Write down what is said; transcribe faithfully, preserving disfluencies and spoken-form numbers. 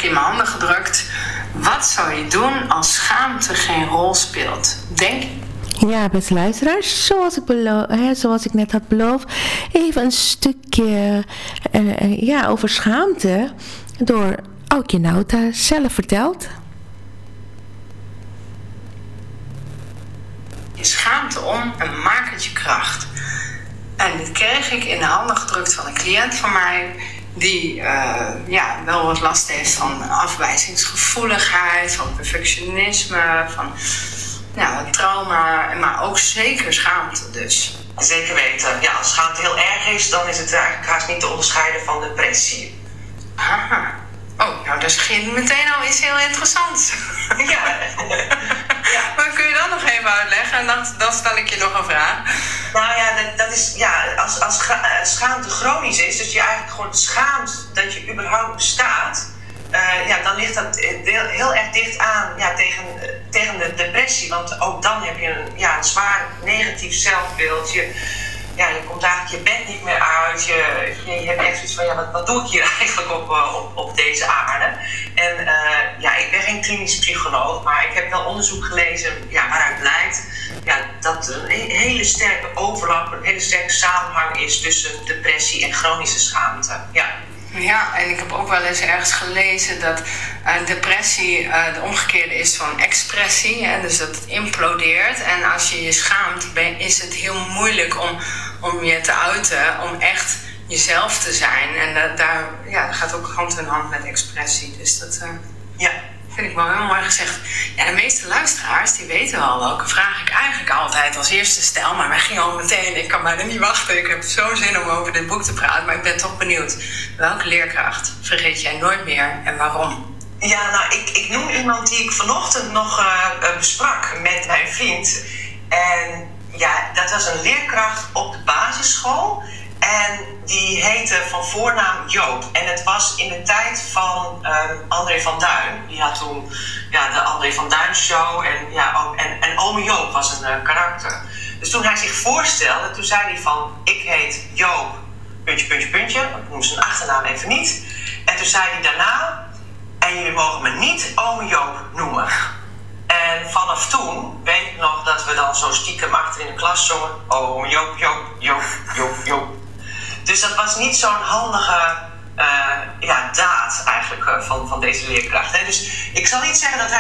ik in mijn handen gedrukt. Wat zou je doen als schaamte geen rol speelt? Denk Ja, beste luisteraars, zoals ik, belo- hè, zoals ik net had beloofd, even een stukje uh, uh, ja, over schaamte door Aukje Nauta zelf verteld. Je schaamte om en maak het je kracht. En dit kreeg ik in de handen gedrukt van een cliënt van mij die uh, ja, wel wat last heeft van afwijzingsgevoeligheid, van perfectionisme, van ja, trauma, maar ook zeker schaamte dus. Zeker weten. Ja, als schaamte heel erg is, dan is het eigenlijk haast niet te onderscheiden van depressie. Aha. Oh, nou, daar begint meteen al iets heel interessants. Ja. Ja. Maar kun je dat nog even uitleggen? En dan, dan stel ik je nog een vraag. Nou ja, dat, dat is, ja als, als schaamte chronisch is, dus je eigenlijk gewoon schaamt dat je überhaupt bestaat, uh, ja, dan ligt dat heel, heel erg dicht aan ja, tegen, tegen de depressie. Want ook dan heb je een, ja, een zwaar negatief zelfbeeld. Je, ja, je komt eigenlijk je bed niet meer uit. Je, je, je hebt echt zoiets van, ja, wat, wat doe ik hier eigenlijk op, op, op deze aarde? En uh, ja, ik ben geen klinisch psycholoog, maar ik heb wel onderzoek gelezen ja, waaruit blijkt ja, dat er een hele sterke overlap, een hele sterke samenhang is tussen depressie en chronische schaamte. Ja. Ja, en ik heb ook wel eens ergens gelezen dat uh, depressie uh, de omgekeerde is van expressie. Hè? Dus dat het implodeert. En als je je schaamt, ben, is het heel moeilijk om, om je te uiten, om echt jezelf te zijn. En uh, daar ja, dat gaat ook hand in hand met expressie. Dus dat uh, ja. vind ik wel heel mooi gezegd. Ja, de meeste luisteraars die weten wel welke vraag ik eigenlijk altijd als eerste stel. Maar wij gingen al meteen, ik kan bijna niet wachten. Ik heb zo zin om over dit boek te praten. Maar ik ben toch benieuwd. Welke leerkracht vergeet jij nooit meer en waarom? Ja, nou, ik, ik noem iemand die ik vanochtend nog uh, besprak met mijn vriend. En ja, dat was een leerkracht op de basisschool. En die heette van voornaam Joop. En het was in de tijd van um, André van Duin. Die had toen ja, de André van Duin show. En, ja, ook, en, en ome Joop was een uh, karakter. Dus toen hij zich voorstelde, toen zei hij van... Ik heet Joop, puntje, puntje, puntje. Ik noem zijn achternaam even niet. En toen zei hij daarna... En jullie mogen me niet ome Joop noemen. En vanaf toen weet ik nog dat we dan zo stiekem achter in de klas zongen. Ome Joop, Joop, Joop, Joop, Joop. Dus dat was niet zo'n handige uh, ja, daad eigenlijk uh, van, van deze leerkracht. Hè. Dus ik zal niet zeggen dat hij